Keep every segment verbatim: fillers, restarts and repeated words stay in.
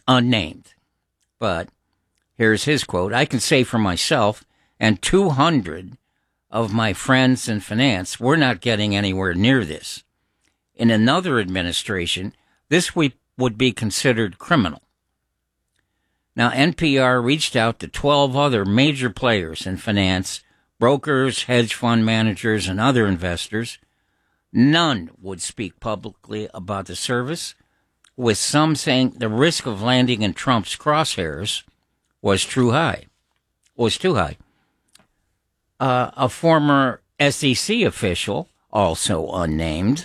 unnamed. But here's his quote. I can say for myself and two hundred of my friends in finance, we're not getting anywhere near this. In another administration, this would be considered criminal. Now, N P R reached out to twelve other major players in finance, brokers, hedge fund managers, and other investors. None would speak publicly about the service, with some saying the risk of landing in Trump's crosshairs was too high. Was too high. Uh, a former S E C official, also unnamed,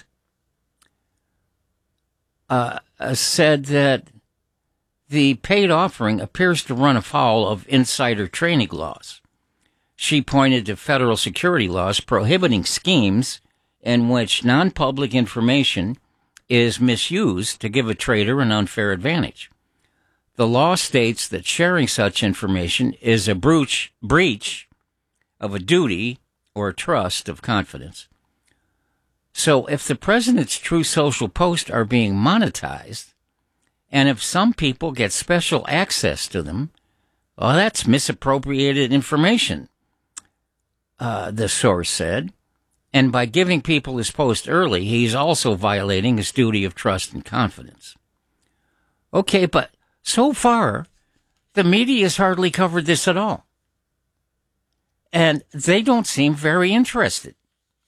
uh, said that the paid offering appears to run afoul of insider trading laws. She pointed to federal security laws prohibiting schemes in which non-public information is misused to give a trader an unfair advantage. The law states that sharing such information is a breach, breach of a duty or a trust of confidence. So if the president's True Social posts are being monetized, and if some people get special access to them, well, that's misappropriated information, uh, the source said. And by giving people his post early, he's also violating his duty of trust and confidence. Okay, but so far, the media has hardly covered this at all. And they don't seem very interested.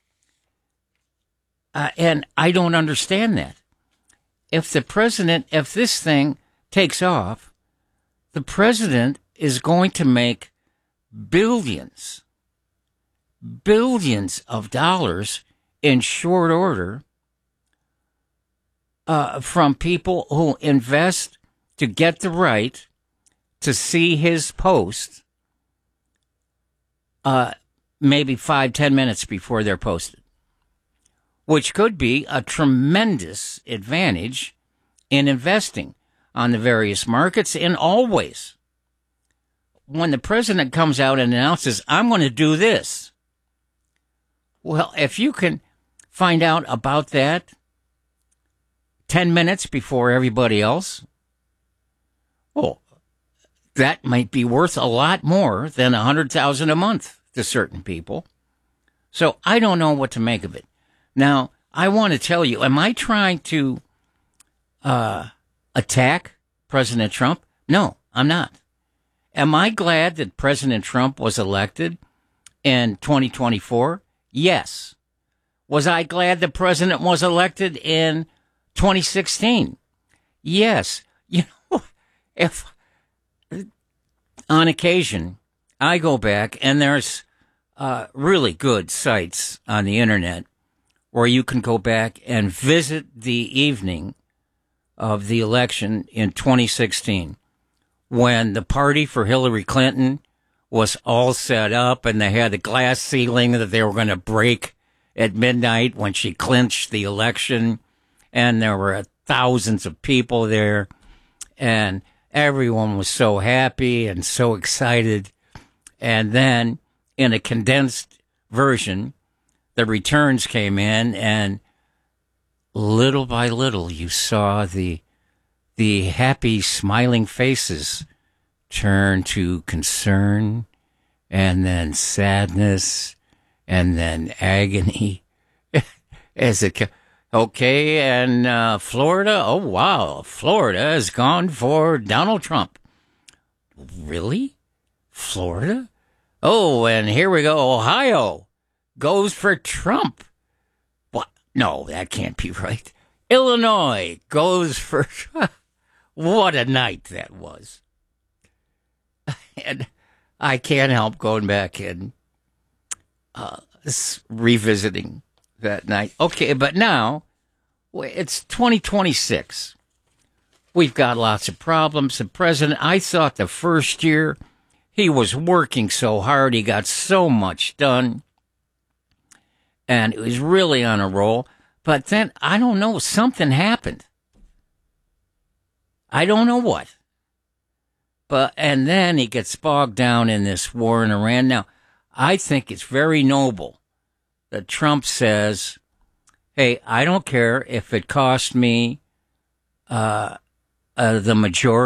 Uh, and I don't understand that. If the president, if this thing takes off, the president is going to make billions, billions of dollars in short order uh, from people who invest to get the right to see his post uh, maybe five, ten minutes before they're posted, which could be a tremendous advantage in investing on the various markets in all ways. When the president comes out and announces, I'm going to do this, well, if you can find out about that ten minutes before everybody else, well, that might be worth a lot more than one hundred thousand dollars a month to certain people. So I don't know what to make of it. Now, I want to tell you, am I trying to uh, attack President Trump? No, I'm not. Am I glad that President Trump was elected in twenty twenty-four? Yes. Was I glad the president was elected in twenty sixteen? Yes. You know, if on occasion I go back and there's uh, really good sites on the internet where you can go back and visit the evening of the election in twenty sixteen when the party for Hillary Clinton was all set up and they had a glass ceiling that they were going to break at midnight when she clinched the election, and there were thousands of people there, and everyone was so happy and so excited. And then in a condensed version, the returns came in, and little by little you saw the the happy, smiling faces turn to concern, and then sadness, and then agony. As it, okay, and uh, Florida, oh wow, Florida has gone for Donald Trump. Really? Florida? Oh, and here we go, Ohio goes for Trump. What? No, that can't be right. Illinois goes for Trump. What a night that was. And I can't help going back and uh, revisiting that night. Okay, but now it's twenty twenty-six. We've got lots of problems. The president, I thought the first year he was working so hard. He got so much done. And it was really on a roll. But then, I don't know, something happened. I don't know what. But, and then he gets bogged down in this war in Iran. Now, I think it's very noble that Trump says, hey, I don't care if it cost me uh, uh, the majority